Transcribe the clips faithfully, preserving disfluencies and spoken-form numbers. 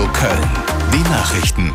Köln. Die Nachrichten.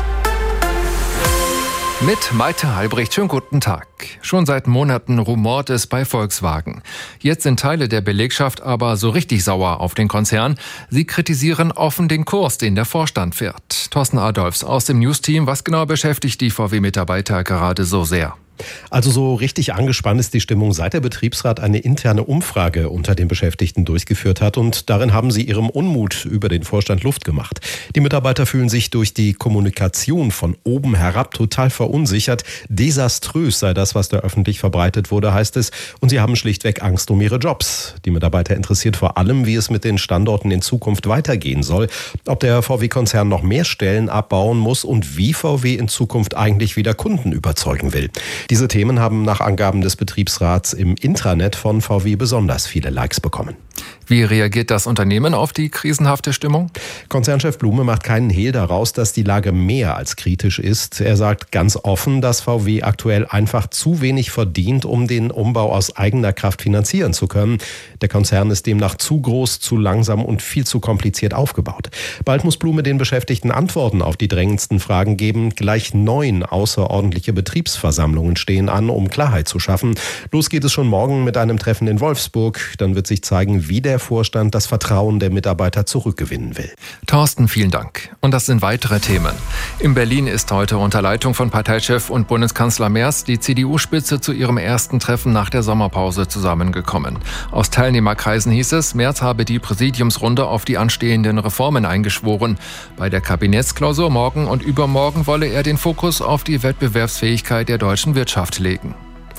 Mit Maite Halbricht, schönen guten Tag. Schon seit Monaten rumort es bei Volkswagen. Jetzt sind Teile der Belegschaft aber so richtig sauer auf den Konzern. Sie kritisieren offen den Kurs, den der Vorstand fährt. Thorsten Adolfs aus dem News-Team. Was genau beschäftigt die V W-Mitarbeiter gerade so sehr? Also so richtig angespannt ist die Stimmung, seit der Betriebsrat eine interne Umfrage unter den Beschäftigten durchgeführt hat. Und darin haben sie ihrem Unmut über den Vorstand Luft gemacht. Die Mitarbeiter fühlen sich durch die Kommunikation von oben herab total verunsichert. Desaströs sei das, was da öffentlich verbreitet wurde, heißt es. Und sie haben schlichtweg Angst um ihre Jobs. Die Mitarbeiter interessiert vor allem, wie es mit den Standorten in Zukunft weitergehen soll. Ob der V W-Konzern noch mehr Stellen abbauen muss und wie V W in Zukunft eigentlich wieder Kunden überzeugen will. Diese Themen haben nach Angaben des Betriebsrats im Intranet von V W besonders viele Likes bekommen. Wie reagiert das Unternehmen auf die krisenhafte Stimmung? Konzernchef Blume macht keinen Hehl daraus, dass die Lage mehr als kritisch ist. Er sagt ganz offen, dass V W aktuell einfach zu wenig verdient, um den Umbau aus eigener Kraft finanzieren zu können. Der Konzern ist demnach zu groß, zu langsam und viel zu kompliziert aufgebaut. Bald muss Blume den Beschäftigten Antworten auf die drängendsten Fragen geben. Gleich neun außerordentliche Betriebsversammlungen stehen an, um Klarheit zu schaffen. Los geht es schon morgen mit einem Treffen in Wolfsburg. Dann wird sich zeigen, wie der Vorstand das Vertrauen der Mitarbeiter zurückgewinnen will. Thorsten, vielen Dank. Und das sind weitere Themen. In Berlin ist heute unter Leitung von Parteichef und Bundeskanzler Merz die C D U-Spitze zu ihrem ersten Treffen nach der Sommerpause zusammengekommen. Aus Teilnehmerkreisen hieß es, Merz habe die Präsidiumsrunde auf die anstehenden Reformen eingeschworen. Bei der Kabinettsklausur morgen und übermorgen wolle er den Fokus auf die Wettbewerbsfähigkeit der deutschen Wirtschaft legen.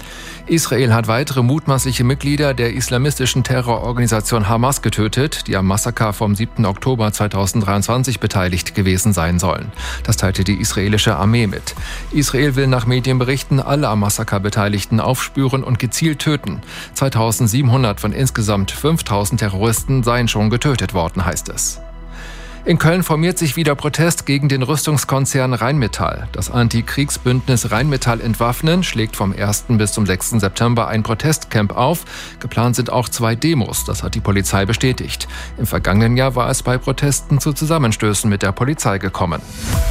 Israel hat weitere mutmaßliche Mitglieder der islamistischen Terrororganisation Hamas getötet, die am Massaker vom siebten Oktober zweitausenddreiundzwanzig beteiligt gewesen sein sollen. Das teilte die israelische Armee mit. Israel will nach Medienberichten alle am Massaker Beteiligten aufspüren und gezielt töten. zweitausendsiebenhundert von insgesamt fünftausend Terroristen seien schon getötet worden, heißt es. In Köln formiert sich wieder Protest gegen den Rüstungskonzern Rheinmetall. Das Antikriegsbündnis Rheinmetall Entwaffnen schlägt vom ersten bis zum sechsten September ein Protestcamp auf. Geplant sind auch zwei Demos, das hat die Polizei bestätigt. Im vergangenen Jahr war es bei Protesten zu Zusammenstößen mit der Polizei gekommen.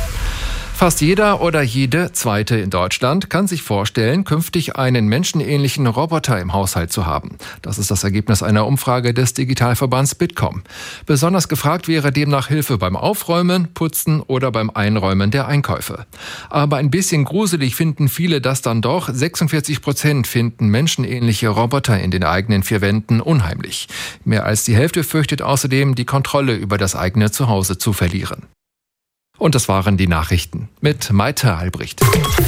Fast jeder oder jede Zweite in Deutschland kann sich vorstellen, künftig einen menschenähnlichen Roboter im Haushalt zu haben. Das ist das Ergebnis einer Umfrage des Digitalverbands Bitkom. Besonders gefragt wäre demnach Hilfe beim Aufräumen, Putzen oder beim Einräumen der Einkäufe. Aber ein bisschen gruselig finden viele das dann doch. sechsundvierzig Prozent finden menschenähnliche Roboter in den eigenen vier Wänden unheimlich. Mehr als die Hälfte fürchtet außerdem, die Kontrolle über das eigene Zuhause zu verlieren. Und das waren die Nachrichten mit Maite Halbricht.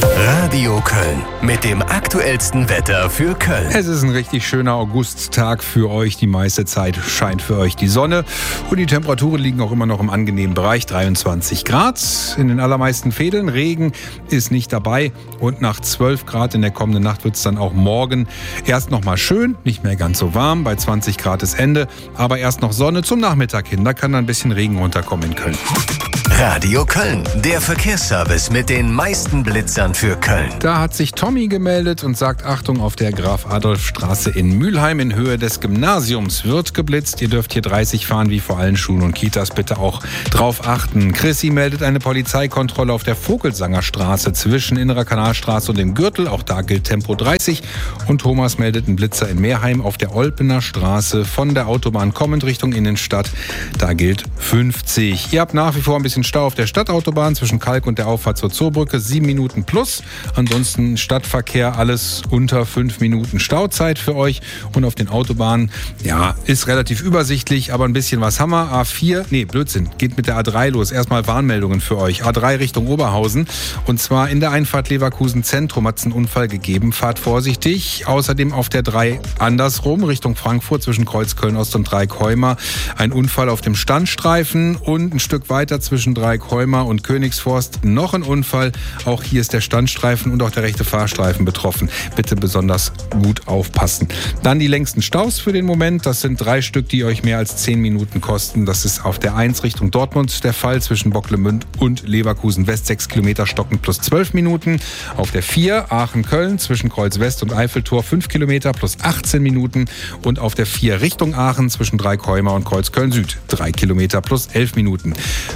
Radio Köln mit dem aktuellsten Wetter für Köln. Es ist ein richtig schöner Augusttag für euch. Die meiste Zeit scheint für euch die Sonne. Und die Temperaturen liegen auch immer noch im angenehmen Bereich, dreiundzwanzig Grad. In den allermeisten Fädeln. Regen ist nicht dabei. Und nach zwölf Grad in der kommenden Nacht wird es dann auch morgen erst noch mal schön. Nicht mehr ganz so warm. Bei zwanzig Grad ist Ende. Aber erst noch Sonne zum Nachmittag hin. Da kann dann ein bisschen Regen runterkommen in Köln. Radio Köln, der Verkehrsservice mit den meisten Blitzern für Köln. Da hat sich Tommy gemeldet und sagt, Achtung, auf der Graf-Adolf-Straße in Mülheim in Höhe des Gymnasiums wird geblitzt. Ihr dürft hier dreißig fahren, wie vor allen Schulen und Kitas. Bitte auch drauf achten. Chrissy meldet eine Polizeikontrolle auf der Vogelsangerstraße zwischen Innerer Kanalstraße und dem Gürtel. Auch da gilt Tempo dreißig. Und Thomas meldet einen Blitzer in Meerheim auf der Olpener Straße von der Autobahn kommend Richtung Innenstadt. Da gilt fünfzig. Ihr habt nach wie vor ein bisschen Stau auf der Stadtautobahn zwischen Kalk und der Auffahrt zur Zoobrücke, sieben Minuten plus. Ansonsten Stadtverkehr, alles unter fünf Minuten Stauzeit für euch. Und auf den Autobahnen, ja, ist relativ übersichtlich, aber ein bisschen was haben wir. A vier, nee, Blödsinn, geht mit der A drei los. Erstmal Warnmeldungen für euch. A drei Richtung Oberhausen. Und zwar in der Einfahrt Leverkusen Zentrum hat es einen Unfall gegeben. Fahrt vorsichtig. Außerdem auf der drei andersrum, Richtung Frankfurt zwischen Kreuzköln Ost und Dreieckheuma. Ein Unfall auf dem Standstreifen und ein Stück weiter zwischen Dreieckheuma und Königsforst noch ein Unfall. Auch hier ist der Standstreifen und auch der rechte Fahrstreifen betroffen. Bitte besonders gut aufpassen. Dann die längsten Staus für den Moment. Das sind drei Stück, die euch mehr als zehn Minuten kosten. Das ist auf der eins Richtung Dortmund der Fall, zwischen Bocklemünd und Leverkusen West, sechs Kilometer stocken plus zwölf Minuten. Auf der vier Aachen-Köln zwischen Kreuz West und Eiffeltor fünf Kilometer plus achtzehn Minuten. Und auf der vier Richtung Aachen zwischen Dreieckheuma und Kreuzköln Süd drei Kilometer plus elf Minuten. Ein paar Kleck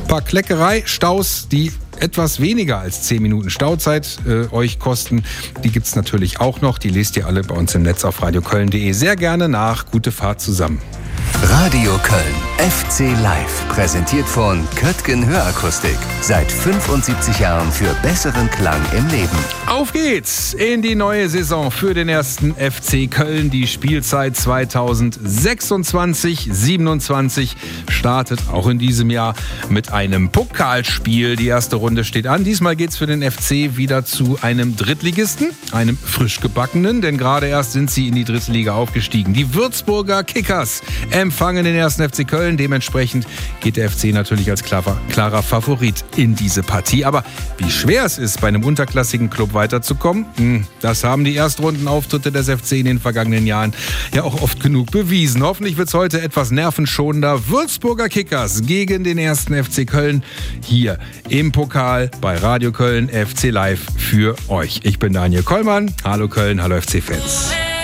Streckerei, Staus, die etwas weniger als zehn Minuten Stauzeit äh, euch kosten. Die gibt's natürlich auch noch. Die lest ihr alle bei uns im Netz auf radio köln punkt de. Sehr gerne nach. Gute Fahrt zusammen. Radio Köln, F C Live, präsentiert von Köttgen Hörakustik. Seit fünfundsiebzig Jahren für besseren Klang im Leben. Auf geht's in die neue Saison für den ersten F C Köln. Die Spielzeit zweitausendsechsundzwanzig siebenundzwanzig startet auch in diesem Jahr mit einem Pokalspiel. Die erste Runde steht an. Diesmal geht's für den F C wieder zu einem Drittligisten, einem frisch gebackenen, denn gerade erst sind sie in die dritte Liga aufgestiegen. Die Würzburger Kickers empfangen den ersten F C Köln. Dementsprechend geht der F C natürlich als klarer, klarer Favorit in diese Partie. Aber wie schwer es ist, bei einem unterklassigen Club weiterzukommen, das haben die Erstrundenauftritte des F C in den vergangenen Jahren ja auch oft genug bewiesen. Hoffentlich wird es heute etwas nervenschonender. Würzburger Kickers gegen den ersten F C Köln hier im Pokal bei Radio Köln F C Live für euch. Ich bin Daniel Kollmann. Hallo Köln, hallo F C-Fans.